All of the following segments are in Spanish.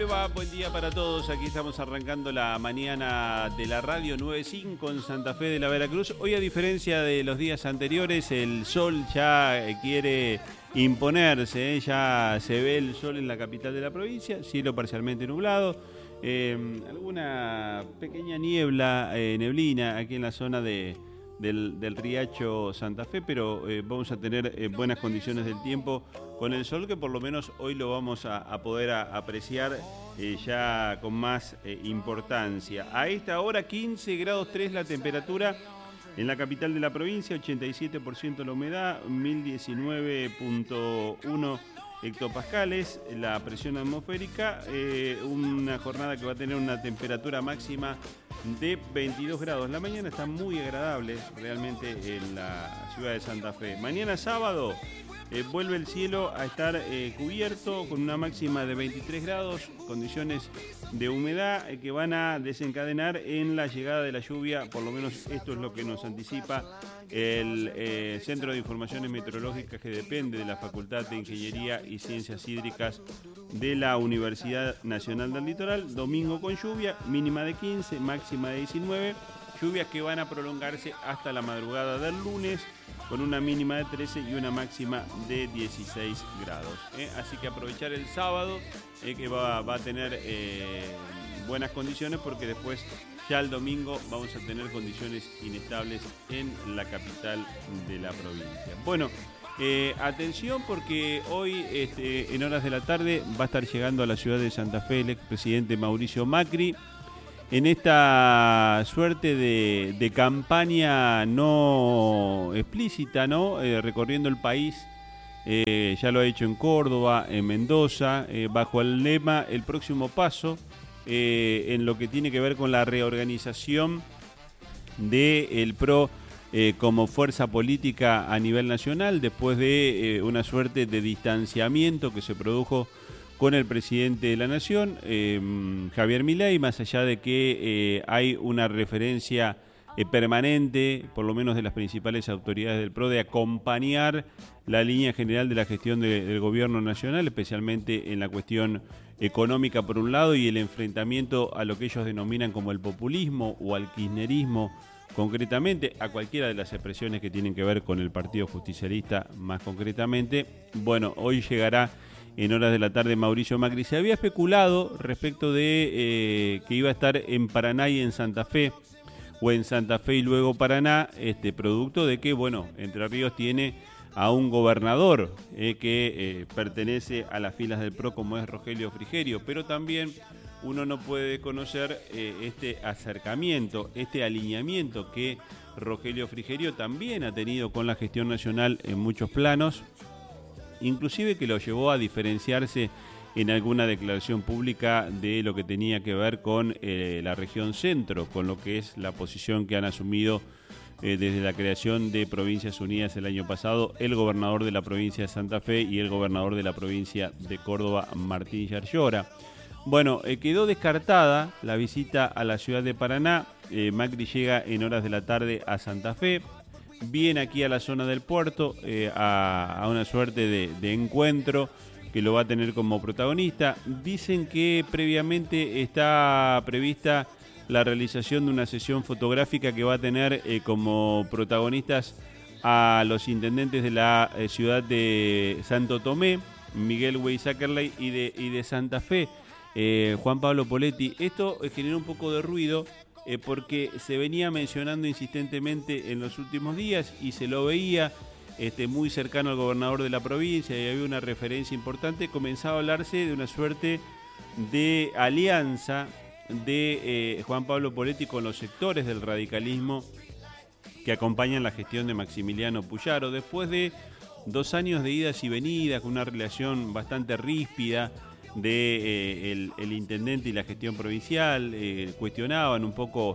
le va? Buen día para todos. Aquí estamos arrancando la mañana de la radio 9.5 en Santa Fe de la Veracruz. Hoy, a diferencia de los días anteriores, el sol ya quiere imponerse. Ya se ve el sol en la capital de la provincia, cielo parcialmente nublado. Alguna pequeña niebla, neblina aquí en la zona del Riacho Santa Fe, pero vamos a tener buenas condiciones del tiempo con el sol, que por lo menos hoy lo vamos a poder apreciar ya con más importancia. A esta hora 15 grados 3 la temperatura en la capital de la provincia, 87% la humedad, 1019.1 hectopascales la presión atmosférica, una jornada que va a tener una temperatura máxima de 22 grados. La mañana está muy agradable realmente en la ciudad de Santa Fe. Mañana sábado vuelve el cielo a estar cubierto con una máxima de 23 grados, condiciones de humedad que van a desencadenar en la llegada de la lluvia, por lo menos esto es lo que nos anticipa el Centro de Informaciones Meteorológicas, que depende de la Facultad de Ingeniería y Ciencias Hídricas de la Universidad Nacional del Litoral. Domingo con lluvia, mínima de 15, máxima de 19, lluvias que van a prolongarse hasta la madrugada del lunes, con una mínima de 13 y una máxima de 16 grados. Así que aprovechar el sábado, que va a tener buenas condiciones, porque después ya el domingo vamos a tener condiciones inestables en la capital de la provincia. Bueno, atención, porque hoy en horas de la tarde va a estar llegando a la ciudad de Santa Fe el expresidente Mauricio Macri, en esta suerte de campaña no explícita, ¿no? Recorriendo el país. Ya lo ha hecho en Córdoba, en Mendoza, bajo el lema El próximo paso, en lo que tiene que ver con la reorganización del PRO como fuerza política a nivel nacional, después de una suerte de distanciamiento que se produjo con el presidente de la Nación, Javier Milei, más allá de que hay una referencia permanente, por lo menos de las principales autoridades del PRO, de acompañar la línea general de la gestión del gobierno nacional, especialmente en la cuestión económica por un lado, y el enfrentamiento a lo que ellos denominan como el populismo o al kirchnerismo, concretamente, a cualquiera de las expresiones que tienen que ver con el Partido Justicialista más concretamente. Bueno, hoy llegará en horas de la tarde Mauricio Macri. Se había especulado respecto de que iba a estar en Paraná y en Santa Fe, o en Santa Fe y luego Paraná, producto de que, bueno, Entre Ríos tiene a un gobernador que pertenece a las filas del PRO, como es Rogelio Frigerio, pero también uno no puede conocer este acercamiento, este alineamiento que Rogelio Frigerio también ha tenido con la gestión nacional en muchos planos, inclusive que lo llevó a diferenciarse en alguna declaración pública de lo que tenía que ver con la región centro, con lo que es la posición que han asumido desde la creación de Provincias Unidas el año pasado, el gobernador de la provincia de Santa Fe y el gobernador de la provincia de Córdoba, Martín Yarlora. Bueno, quedó descartada la visita a la ciudad de Paraná. Macri llega en horas de la tarde a Santa Fe, viene aquí a la zona del puerto, a una suerte de encuentro que lo va a tener como protagonista. Dicen que previamente está prevista la realización de una sesión fotográfica que va a tener como protagonistas a los intendentes de la ciudad de Santo Tomé, Miguel Weisakerley, y de Santa Fe, Juan Pablo Poletti. Esto generó un poco de ruido porque se venía mencionando insistentemente en los últimos días y se lo veía muy cercano al gobernador de la provincia, y había una referencia importante. Comenzaba a hablarse de una suerte de alianza de Juan Pablo Poletti con los sectores del radicalismo que acompañan la gestión de Maximiliano Puyaro, después de 2 años de idas y venidas, con una relación bastante ríspida de el intendente y la gestión provincial. Cuestionaban un poco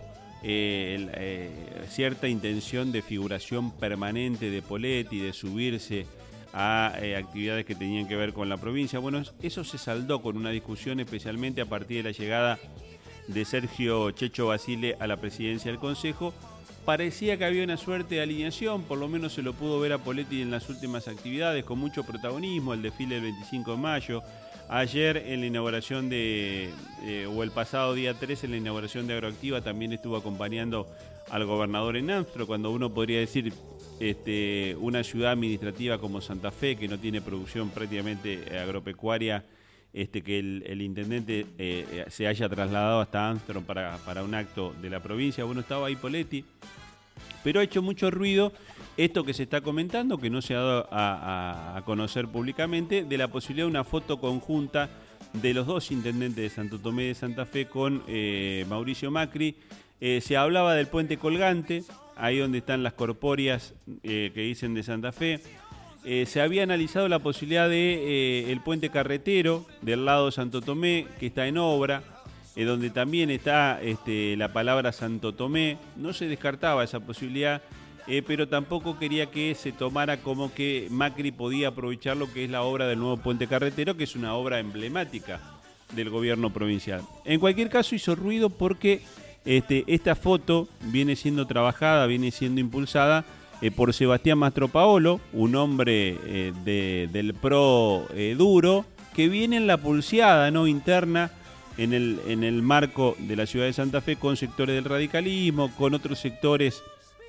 cierta intención de figuración permanente de Poletti, de subirse a actividades que tenían que ver con la provincia. Bueno, eso se saldó con una discusión, especialmente a partir de la llegada de Sergio Checho Basile a la presidencia del Consejo. Parecía que había una suerte de alineación, por lo menos se lo pudo ver a Poletti en las últimas actividades, con mucho protagonismo, el desfile del 25 de mayo, Ayer en la inauguración o el pasado día 3 en la inauguración de Agroactiva también estuvo acompañando al gobernador en Amstro, cuando uno podría decir una ciudad administrativa como Santa Fe, que no tiene producción prácticamente agropecuaria, que el intendente se haya trasladado hasta Amsterdam para un acto de la provincia. Bueno, estaba ahí Poletti, pero ha hecho mucho ruido esto que se está comentando, que no se ha dado a conocer públicamente, de la posibilidad de una foto conjunta de los dos intendentes de Santo Tomé de Santa Fe con Mauricio Macri. Se hablaba del puente colgante, ahí donde están las corpóreas que dicen de Santa Fe. Se había analizado la posibilidad de el puente carretero del lado de Santo Tomé, que está en obra, donde también está la palabra Santo Tomé. No se descartaba esa posibilidad, pero tampoco quería que se tomara como que Macri podía aprovechar lo que es la obra del nuevo puente carretero, que es una obra emblemática del gobierno provincial. En cualquier caso hizo ruido porque esta foto viene siendo trabajada, viene siendo impulsada por Sebastián Mastropaolo, un hombre del PRO duro, que viene en la pulseada, ¿no?, interna en el marco de la ciudad de Santa Fe, con sectores del radicalismo, con otros sectores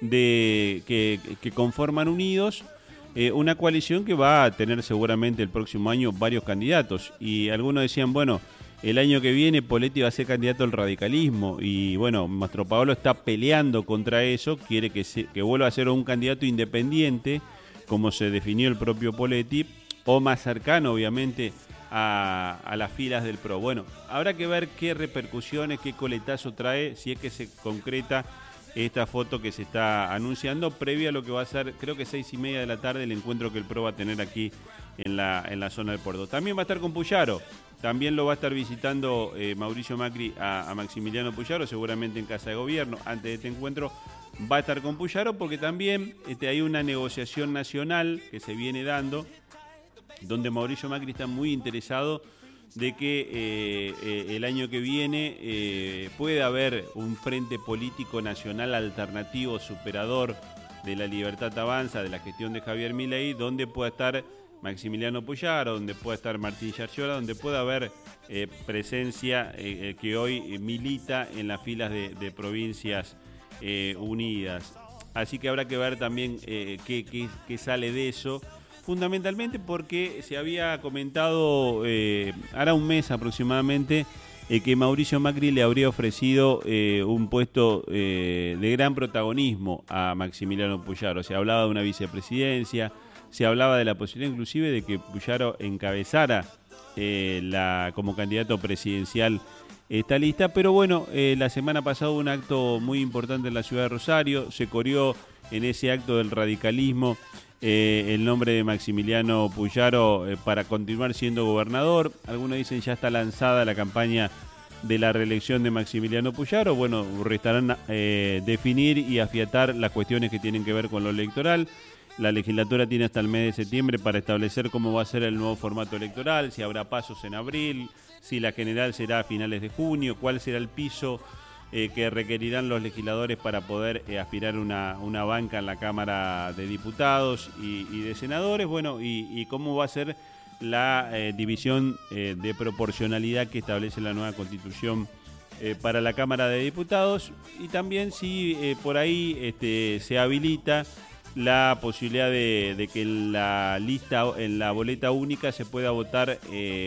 que conforman Unidos, una coalición que va a tener seguramente el próximo año varios candidatos. Y algunos decían, bueno, el año que viene Poletti va a ser candidato al radicalismo, y bueno, Mastropaolo está peleando contra eso, quiere que vuelva a ser un candidato independiente, como se definió el propio Poletti, o más cercano obviamente a las filas del PRO. Bueno, habrá que ver qué repercusiones, qué coletazo trae, si es que se concreta esta foto que se está anunciando, previa a lo que va a ser, creo que 6:30 de la tarde, el encuentro que el PRO va a tener aquí en la zona del puerto. También va a estar con Puyaro, también lo va a estar visitando Mauricio Macri a Maximiliano Puyaro, seguramente en Casa de Gobierno. Antes de este encuentro va a estar con Puyaro, porque también hay una negociación nacional que se viene dando, donde Mauricio Macri está muy interesado de que el año que viene pueda haber un frente político nacional alternativo, superador de La Libertad Avanza, de la gestión de Javier Milei, donde pueda estar Maximiliano Puyaro, donde pueda estar Martín Yarchola, donde pueda haber presencia que hoy milita en las filas de Provincias Unidas. Así que habrá que ver también qué sale de eso, fundamentalmente porque se había comentado hará un mes aproximadamente que Mauricio Macri le habría ofrecido un puesto de gran protagonismo a Maximiliano Puyaro. Se hablaba de una vicepresidencia, se hablaba de la posibilidad inclusive de que Puyaro encabezara como candidato presidencial esta lista, pero bueno, la semana pasada hubo un acto muy importante en la ciudad de Rosario, se corrió en ese acto del radicalismo el nombre de Maximiliano Puyaro para continuar siendo gobernador. Algunos dicen ya está lanzada la campaña de la reelección de Maximiliano Puyaro. Bueno, restarán definir y afiatar las cuestiones que tienen que ver con lo electoral. La legislatura tiene hasta el mes de septiembre para establecer cómo va a ser el nuevo formato electoral, si habrá pasos en abril, si la general será a finales de junio, cuál será el piso que requerirán los legisladores para poder aspirar una banca en la Cámara de Diputados y de Senadores, bueno, y cómo va a ser la división de proporcionalidad que establece la nueva Constitución para la Cámara de Diputados, y también si por ahí se habilita la posibilidad de que en la lista, en la boleta única, se pueda votar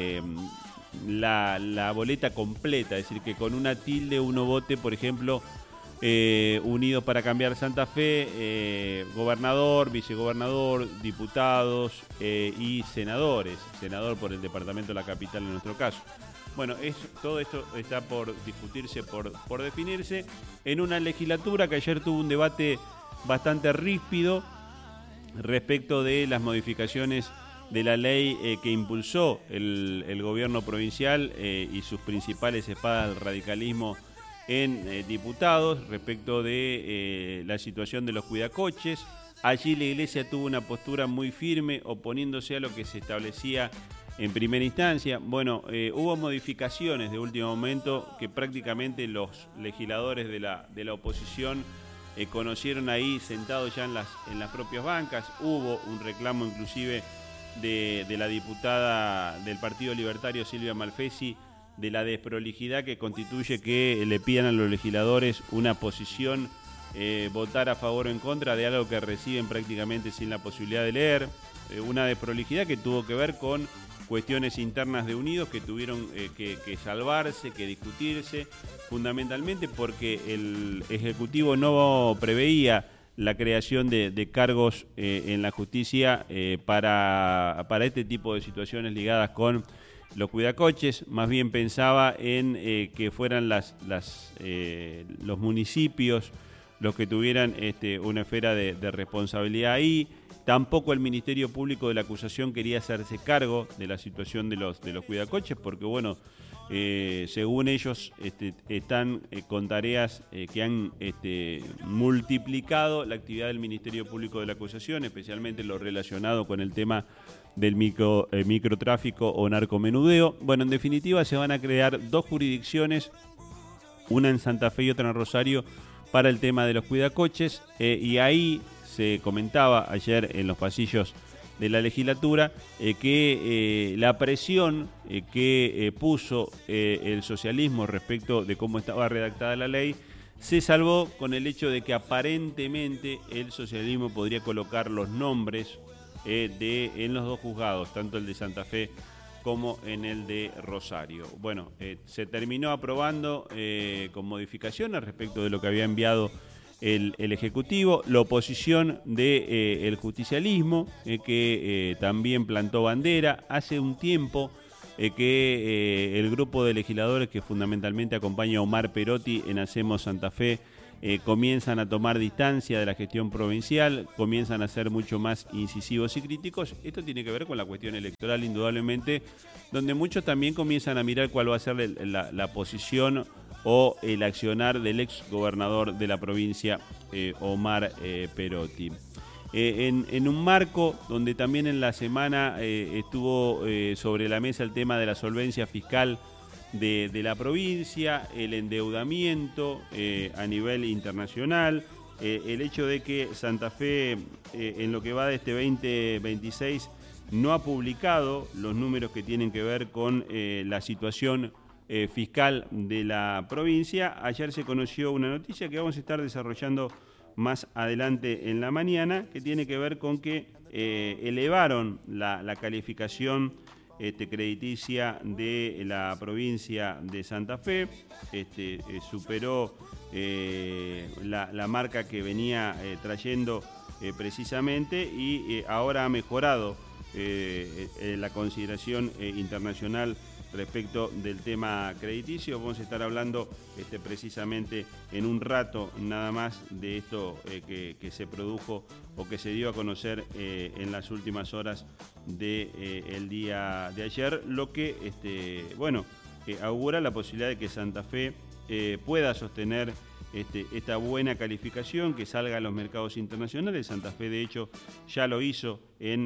la boleta completa, es decir, que con una tilde uno vote, por ejemplo, Unidos para Cambiar Santa Fe, gobernador, vicegobernador, diputados y senadores, senador por el departamento de la capital en nuestro caso. Bueno, todo esto está por discutirse, por definirse, en una legislatura que ayer tuvo un debate bastante ríspido respecto de las modificaciones de la ley que impulsó el gobierno provincial y sus principales espadas del radicalismo en diputados, respecto de la situación de los cuidacoches. Allí la Iglesia tuvo una postura muy firme, oponiéndose a lo que se establecía en primera instancia. Bueno, hubo modificaciones de último momento que prácticamente los legisladores de la oposición conocieron ahí, sentados ya en las propias bancas. Hubo un reclamo inclusive de la diputada del Partido Libertario Silvia Malfesi, de la desprolijidad que constituye que le pidan a los legisladores una posición, votar a favor o en contra de algo que reciben prácticamente sin la posibilidad de leer. Una desprolijidad que tuvo que ver con cuestiones internas de Unidos que tuvieron que salvarse, que discutirse, fundamentalmente porque el Ejecutivo no preveía la creación de cargos en la justicia para este tipo de situaciones ligadas con los cuidacoches. Más bien pensaba en que fueran los municipios los que tuvieran una esfera de responsabilidad ahí. Tampoco el Ministerio Público de la acusación quería hacerse cargo de la situación de los cuidacoches, porque bueno, según ellos están con tareas que han multiplicado la actividad del Ministerio Público de la acusación, especialmente lo relacionado con el tema del microtráfico o narcomenudeo. Bueno, en definitiva se van a crear 2 jurisdicciones, una en Santa Fe y otra en Rosario, para el tema de los cuidacoches, y ahí se comentaba ayer en los pasillos de la legislatura que la presión que puso el socialismo respecto de cómo estaba redactada la ley se salvó con el hecho de que aparentemente el socialismo podría colocar los nombres en los 2 juzgados, tanto el de Santa Fe como en el de Rosario. Bueno, se terminó aprobando con modificaciones respecto de lo que había enviado el Ejecutivo. La oposición del justicialismo, que también plantó bandera. Hace un tiempo que el grupo de legisladores que fundamentalmente acompaña a Omar Perotti en Hacemos Santa Fe comienzan a tomar distancia de la gestión provincial, comienzan a ser mucho más incisivos y críticos. Esto tiene que ver con la cuestión electoral, indudablemente, donde muchos también comienzan a mirar cuál va a ser la posición o el accionar del ex gobernador de la provincia, Omar Perotti. En un marco donde también en la semana estuvo sobre la mesa el tema de la solvencia fiscal de la provincia, el endeudamiento a nivel internacional, el hecho de que Santa Fe en lo que va de este 2026 no ha publicado los números que tienen que ver con la situación fiscal de la provincia. Ayer se conoció una noticia que vamos a estar desarrollando más adelante en la mañana, que tiene que ver con que elevaron la calificación crediticia de la provincia de Santa Fe, superó la marca que venía trayendo precisamente y ahora ha mejorado la consideración internacional respecto del tema crediticio. Vamos a estar hablando precisamente en un rato nada más de esto que se produjo o que se dio a conocer en las últimas horas del día de ayer, lo que augura la posibilidad de que Santa Fe pueda sostener esta buena calificación, que salga a los mercados internacionales. Santa Fe de hecho ya lo hizo en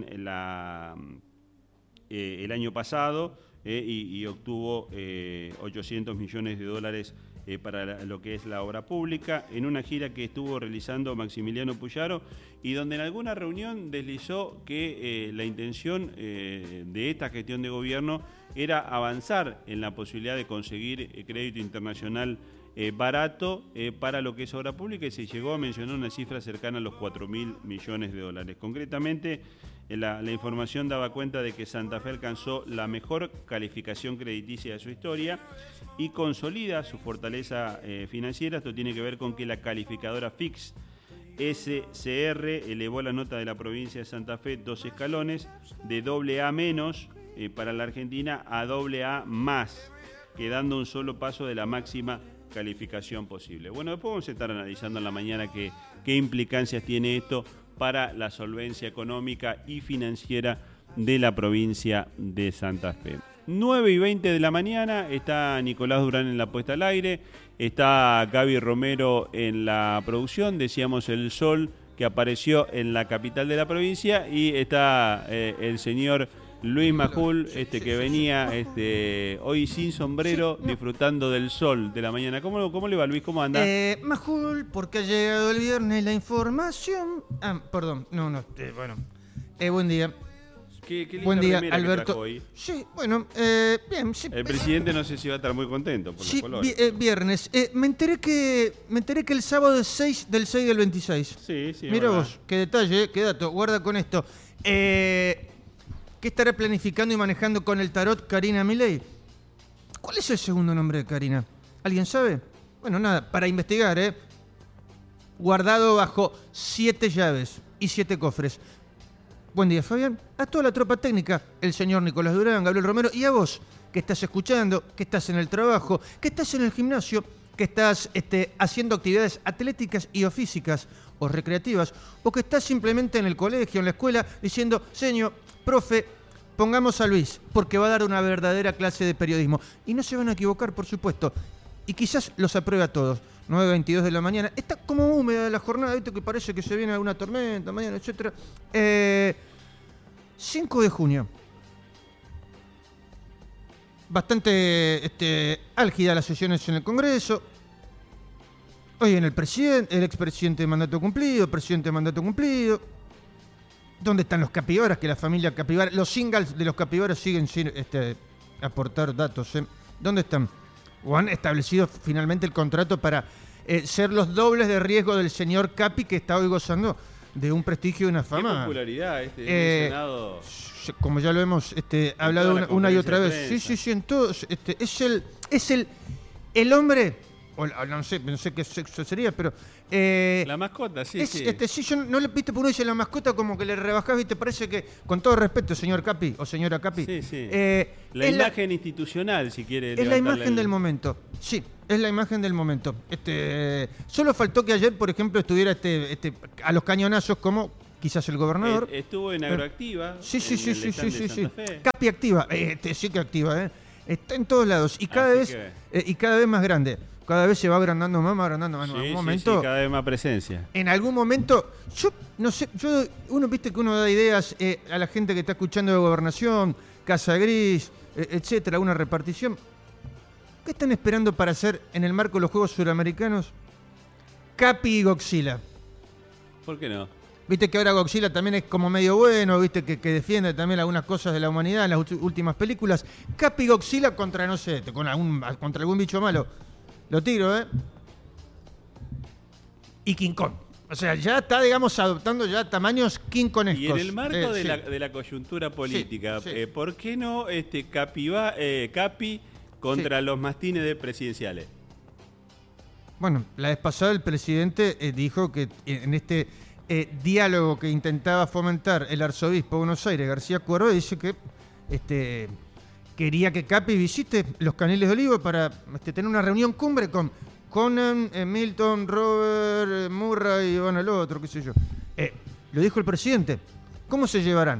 el año pasado, y obtuvo 800 millones de dólares para lo que es la obra pública, en una gira que estuvo realizando Maximiliano Puyaro, y donde en alguna reunión deslizó que la intención de esta gestión de gobierno era avanzar en la posibilidad de conseguir crédito internacional barato para lo que es obra pública, y se llegó a mencionar una cifra cercana a los 4.000 millones de dólares. Concretamente, la información daba cuenta de que Santa Fe alcanzó la mejor calificación crediticia de su historia y consolida su fortaleza financiera. Esto tiene que ver con que la calificadora Fitch SCR elevó la nota de la provincia de Santa Fe 2 escalones, de AA- para la Argentina a AA+, quedando un solo paso de la máxima calificación posible. Bueno, después vamos a estar analizando en la mañana qué implicancias tiene esto para la solvencia económica y financiera de la provincia de Santa Fe. 9:20 de la mañana, está Nicolás Durán en la puesta al aire, está Gaby Romero en la producción, decíamos el sol que apareció en la capital de la provincia, y está el señor Luis Majul, que venía hoy sin sombrero, disfrutando del sol de la mañana. ¿Cómo le va, Luis? ¿Cómo anda? Majul, porque ha llegado el viernes la información. Perdón, bueno. Buen día. Qué linda Buen día, remera que Alberto. trajo hoy. Sí, bueno, bien. Sí, El presidente no sé si va a estar muy contento por sí, los colores. viernes. Me enteré que el sábado es 6 del 6 del 26. Sí, sí. Mira verdad. vos, qué detalle, qué dato. Guarda con esto. ¿Qué estará planificando y manejando con el tarot Karina Milei? ¿Cuál es el segundo nombre de Karina? ¿Alguien sabe? Bueno, nada, para investigar, guardado bajo 7 llaves y 7 cofres. Buen día, Fabián. A toda la tropa técnica, el señor Nicolás Durán, Gabriel Romero, y a vos, que estás escuchando, que estás en el trabajo, que estás en el gimnasio, que estás haciendo actividades atléticas y o físicas o recreativas, o que estás simplemente en el colegio, en la escuela, diciendo, señor, profe, pongamos a Luis, porque va a dar una verdadera clase de periodismo. Y no se van a equivocar, por supuesto. Y quizás los apruebe a todos. 9:22 de la mañana. Está como húmeda la jornada, ¿viste? Que parece que se viene alguna tormenta, mañana, etc. 5 de junio. Bastante álgida las sesiones en el Congreso. Hoy en el expresidente de mandato cumplido, presidente de mandato cumplido. ¿Dónde están los capibaras? Que la familia capibara, los singles de los capibaras siguen sin aportar datos. ¿Dónde están? O han establecido finalmente el contrato para ser los dobles de riesgo del señor Capi, que está hoy gozando de un prestigio y una fama. Qué popularidad mencionado. Como ya lo hemos hablado una y otra vez. Sí, en todos. Es el hombre, o no sé qué sexo sería, pero... la mascota, sí. Sí, yo no le viste por uno dice la mascota como que le rebajás, ¿viste? Parece que, con todo respeto, señor Capi o señora Capi. Sí. La imagen institucional, si quiere. Es la imagen del momento. Sí, es la imagen del momento. Solo faltó que ayer, por ejemplo, estuviera a los cañonazos como quizás el gobernador. Estuvo en Agroactiva. Sí. Santa Fe. Capi activa. Sí que activa, Está en todos lados y cada vez más grande. Cada vez se va agrandando más. En algún momento, cada vez más presencia. En algún momento, yo no sé, uno viste que uno da ideas a la gente que está escuchando de gobernación, Casa Gris, etcétera, una repartición. ¿Qué están esperando para hacer en el marco de los Juegos Suramericanos? Capi y Godzilla. ¿Por qué no? Viste que ahora Godzilla también es como medio bueno, viste que defiende también algunas cosas de la humanidad en las últimas películas. Capi y Godzilla contra, no sé, contra algún bicho malo. Lo tiro, Y King Kong. O sea, ya está, digamos, adoptando ya tamaños King Konescos. Y en el marco de la coyuntura política, sí. ¿por qué no Capi contra los mastines presidenciales? Bueno, la vez pasada el presidente dijo que en este diálogo que intentaba fomentar el arzobispo de Buenos Aires, García Cuervo, dice que quería que Capi visite los Caneles de Olivo para tener una reunión cumbre con Conan, Milton, Robert, Murray y bueno, el otro, qué sé yo. Lo dijo el presidente. ¿Cómo se llevarán?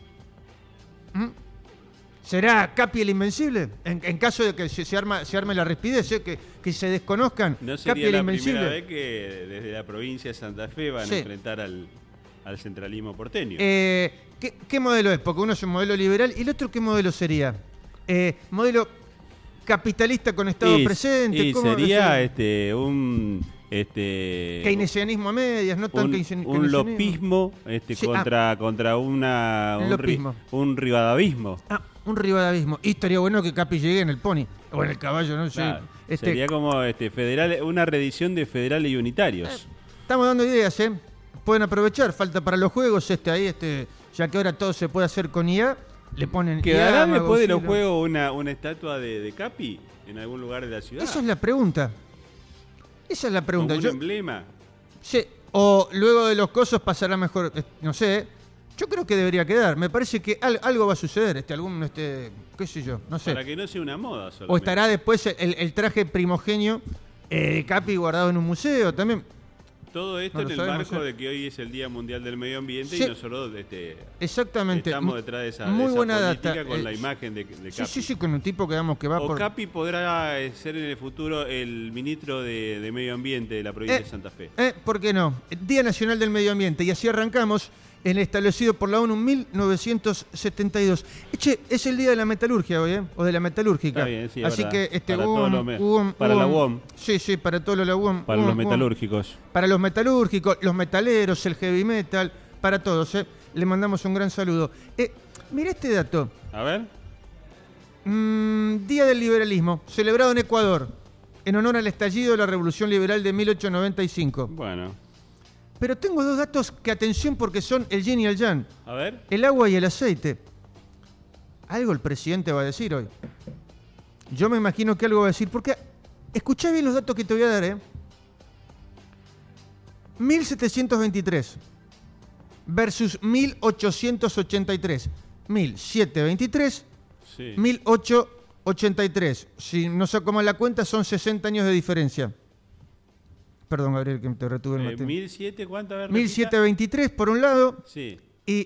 ¿Será Capi el invencible? En caso de que se arme la rispidez, que se desconozcan. No sería Capi el la invencible. primera vez que desde la provincia de Santa Fe van a enfrentar al centralismo porteño. ¿Qué modelo es? Porque uno es un modelo liberal y el otro, ¿qué modelo sería? Modelo capitalista con Estado presente. Y sería un keynesianismo a medias, no tan keynesianismo. Un lopismo contra un rivadavismo. Un rivadavismo. Y estaría bueno que Capi llegue en el pony o en el caballo, no sé. Claro, sería como una reedición de Federales y Unitarios. Estamos dando ideas, Pueden aprovechar, falta para los juegos ya que ahora todo se puede hacer con IA. Le ponen ¿Quedará después de los juegos una estatua de Capi en algún lugar de la ciudad? Esa es la pregunta. ¿Como un emblema? Sí, o luego de los cosos pasará mejor, no sé. Yo creo que debería quedar. Me parece que algo va a suceder, qué sé yo, no sé. Para que no sea una moda solamente. O estará después el traje primogenio de Capi guardado en un museo también. Todo esto en el marco de que hoy es el Día Mundial del Medio Ambiente y nosotros exactamente. Estamos detrás de esa buena política data. Con la imagen de Capi. Sí, con un tipo que va por... Capi podrá ser en el futuro el ministro de Medio Ambiente de la provincia de Santa Fe. ¿Por qué no? Día Nacional del Medio Ambiente. Y así arrancamos en el establecido por la ONU en 1972. Es el día de la metalurgia hoy, o de la metalúrgica. Está bien, sí, así verdad. que para la UOM. Sí, para todos los UOM. Para los metalúrgicos. Para los metalúrgicos, los metaleros, el heavy metal, para todos, Le mandamos un gran saludo. Mira este dato. A ver. Día del Liberalismo, celebrado en Ecuador, en honor al estallido de la Revolución Liberal de 1895. Bueno. Pero tengo dos datos que, atención, porque son el yin y el yang. A ver. El agua y el aceite. Algo el presidente va a decir hoy. Yo me imagino que algo va a decir, porque escuchá bien los datos que te voy a dar, ¿eh? 1723 versus 1883. 1723, Sí. 1883. Si no saco mal la cuenta, son 60 años de diferencia. Perdón, Gabriel, que te retuve el mate. 1007, ¿cuánto? A ver, 1723 por un lado sí. y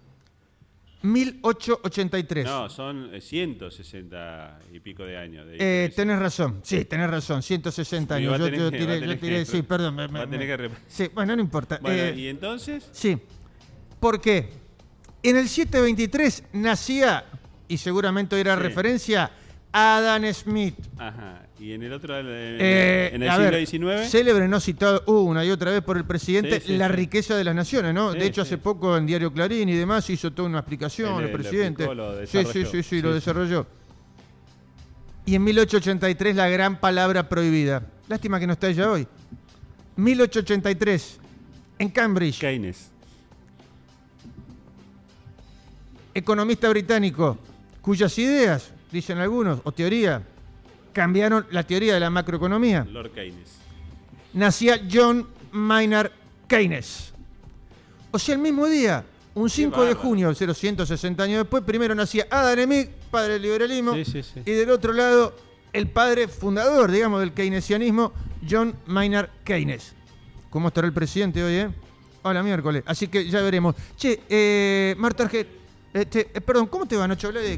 1883. No, son 160 y pico de años. De diferencia. Tenés razón, sí, tenés razón, 160 Sí, años. va a Yo tener tiré, sí, perdón. Va a tener que Sí, bueno, no importa. Bueno, ¿y entonces? Sí, porque en el 723 nacía, y seguramente era Sí. referencia, Adam Smith. Ajá. ¿Y en el otro, en el A siglo ver, XIX? célebre, no citado una y otra vez por el presidente, Sí, sí, la sí. riqueza de las naciones, ¿no? Sí, de hecho, sí. hace poco en Diario Clarín y demás hizo toda una explicación el Lo presidente. explicó, lo Sí, desarrolló. lo desarrolló. Y en 1883 la gran palabra prohibida. Lástima que no está ella hoy. 1883, en Cambridge, Keynes. economista británico, cuyas ideas, dicen algunos, o teoría, cambiaron la teoría de la macroeconomía. Lord Keynes. Nacía John Maynard Keynes. O sea, el mismo día, un 5 de bárbaro. junio, 160 años después, primero nacía Adam Smith, padre del liberalismo, Sí, sí, sí. y del otro lado, el padre fundador, digamos, del keynesianismo, John Maynard Keynes. ¿Cómo estará el presidente hoy, Hola, miércoles. Así que ya veremos. Che, Marta Arget, perdón, ¿cómo te va, Nacho? Hablé de